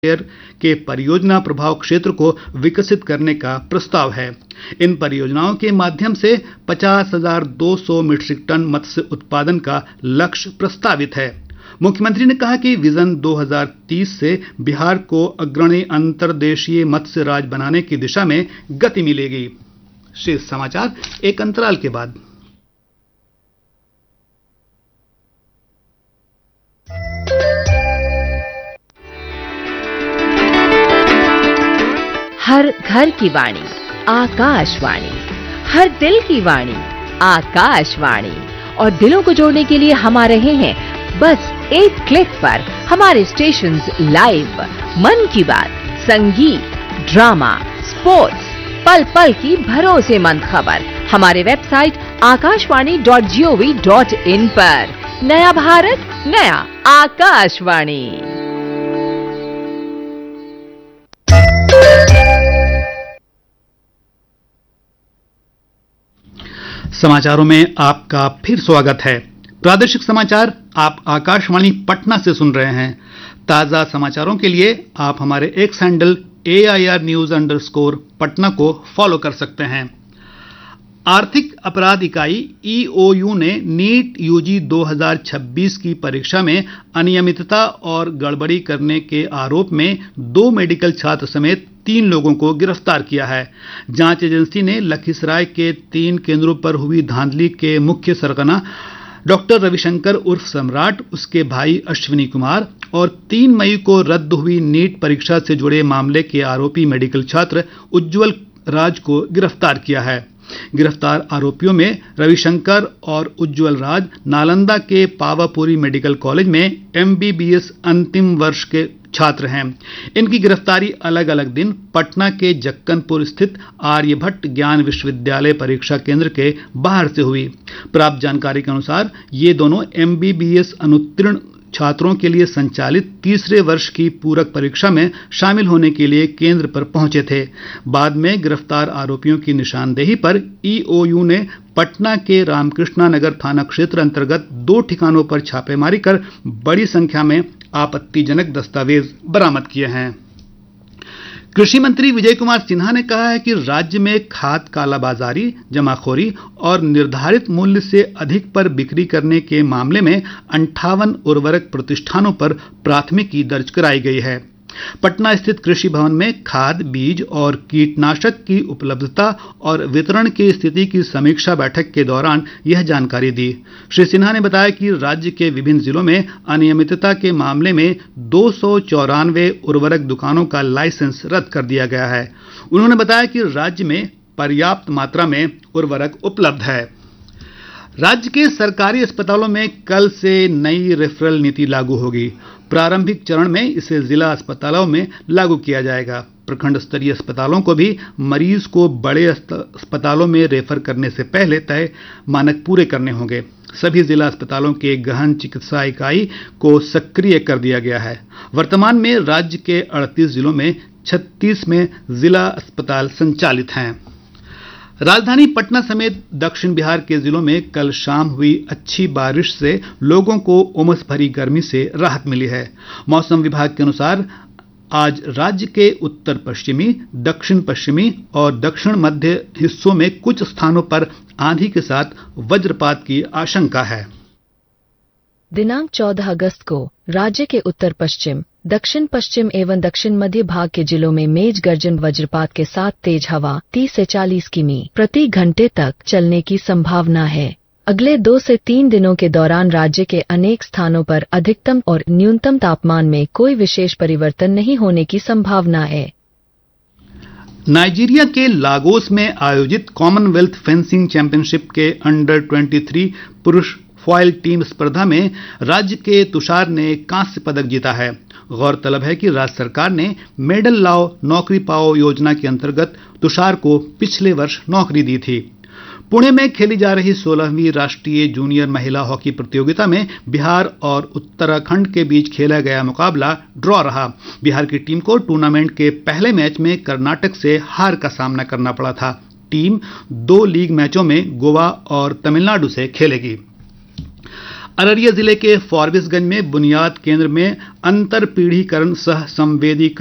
के परियोजना प्रभाव क्षेत्र को विकसित करने का प्रस्ताव है। इन परियोजनाओं के माध्यम से 50,200 मीट्रिक टन मत्स्य उत्पादन का लक्ष्य प्रस्तावित है। मुख्यमंत्री ने कहा कि विजन 2030 से बिहार को अग्रणी अंतर्देशीय मत्स्य राज्य बनाने की दिशा में गति मिलेगी। शेष समाचार एक अंतराल के बाद। हर घर की वाणी आकाशवाणी, हर दिल की वाणी आकाशवाणी। और दिलों को जोड़ने के लिए हम आ रहे हैं बस एक क्लिक पर। हमारे स्टेशंस लाइव, मन की बात, संगीत, ड्रामा, स्पोर्ट्स, पल पल की भरोसेमंद खबर हमारे वेबसाइट akashvani.gov.in पर। नया भारत, नया आकाशवाणी। समाचारों में आपका फिर स्वागत है। प्रादेशिक समाचार आप आकाशवाणी पटना से सुन रहे हैं। ताजा समाचारों के लिए आप हमारे एक्स हैंडल AIR News_पटना को फॉलो कर सकते हैं। आर्थिक अपराध इकाई EOU ने नीट यूजी 2026 की परीक्षा में अनियमितता और गड़बड़ी करने के आरोप में 2 मेडिकल छात्र समेत 3 लोगों को गिरफ्तार किया है। जांच एजेंसी ने लखीसराय के 3 केंद्रों पर हुई धांधली के मुख्य सरगना डॉक्टर रविशंकर उर्फ सम्राट, उसके भाई अश्विनी कुमार और 3 मई को रद्द हुई नीट परीक्षा से जुड़े मामले के आरोपी मेडिकल छात्र उज्जवल राज को गिरफ्तार किया है। गिरफ्तार आरोपियों में रविशंकर और उज्जवल राज नालंदा के पावापुरी मेडिकल कॉलेज में MBBS अंतिम वर्ष के छात्र हैं। इनकी गिरफ्तारी अलग अलग दिन पटना के जक्कनपुर स्थित आर्यभट्ट ज्ञान विश्वविद्यालय परीक्षा केंद्र के बाहर से हुई। प्राप्त जानकारी के अनुसार ये दोनों MBBS अनुत्तीर्ण छात्रों के लिए संचालित तीसरे वर्ष की पूरक परीक्षा में शामिल होने के लिए केंद्र पर पहुंचे थे। बाद में गिरफ्तार आरोपियों की निशानदेही पर EOU ने पटना के रामकृष्णा नगर थाना क्षेत्र अंतर्गत 2 ठिकानों पर छापेमारी कर बड़ी संख्या में आपत्तिजनक दस्तावेज बरामद किए हैं। कृषि मंत्री विजय कुमार सिन्हा ने कहा है कि राज्य में खाद कालाबाजारी, जमाखोरी और निर्धारित मूल्य से अधिक पर बिक्री करने के मामले में 58 उर्वरक प्रतिष्ठानों पर प्राथमिकी दर्ज कराई गई है। पटना स्थित कृषि भवन में खाद, बीज और कीटनाशक की उपलब्धता और वितरण की स्थिति की समीक्षा बैठक के दौरान यह जानकारी दी। श्री सिन्हा ने बताया कि राज्य के विभिन्न जिलों में अनियमितता के मामले में 294 उर्वरक दुकानों का लाइसेंस रद्द कर दिया गया है। उन्होंने बताया कि राज्य में पर्याप्त मात्रा में उर्वरक उपलब्ध है। राज्य के सरकारी अस्पतालों में कल से नई रेफरल नीति लागू होगी। प्रारंभिक चरण में इसे जिला अस्पतालों में लागू किया जाएगा। प्रखंड स्तरीय अस्पतालों को भी मरीज को बड़े अस्पतालों में रेफर करने से पहले तय मानक पूरे करने होंगे। सभी जिला अस्पतालों के गहन चिकित्सा इकाई को सक्रिय कर दिया गया है। वर्तमान में राज्य के 38 जिलों में 36 में जिला अस्पताल संचालित हैं। राजधानी पटना समेत दक्षिण बिहार के जिलों में कल शाम हुई अच्छी बारिश से लोगों को उमस भरी गर्मी से राहत मिली है। मौसम विभाग के अनुसार आज राज्य के उत्तर पश्चिमी, दक्षिण पश्चिमी और दक्षिण मध्य हिस्सों में कुछ स्थानों पर आंधी के साथ वज्रपात की आशंका है। दिनांक 14 अगस्त को राज्य के उत्तर पश्चिम, दक्षिण पश्चिम एवं दक्षिण मध्य भाग के जिलों में मेघ गर्जन वज्रपात के साथ तेज हवा 30 से 40 किमी प्रति घंटे तक चलने की संभावना है। अगले 2 से 3 दिनों के दौरान राज्य के अनेक स्थानों पर अधिकतम और न्यूनतम तापमान में कोई विशेष परिवर्तन नहीं होने की संभावना है। नाइजीरिया के लागोस में आयोजित कॉमनवेल्थ फेंसिंग चैंपियनशिप के अंडर 23 पुरुष फॉयल टीम स्पर्धा में राज्य के तुषार ने कांस्य पदक जीता है। गौरतलब है कि राज्य सरकार ने मेडल लाओ नौकरी पाओ योजना के अंतर्गत तुषार को पिछले वर्ष नौकरी दी थी। पुणे में खेली जा रही 16वीं राष्ट्रीय जूनियर महिला हॉकी प्रतियोगिता में बिहार और उत्तराखंड के बीच खेला गया मुकाबला ड्रॉ रहा। बिहार की टीम को टूर्नामेंट के पहले मैच में कर्नाटक से हार का सामना करना पड़ा था। टीम 2 लीग मैचों में गोवा और तमिलनाडु से खेलेगी। अररिया जिले के फॉरबिसगंज में बुनियाद केंद्र में अंतर पीढ़ीकरण सह संवेदीकरण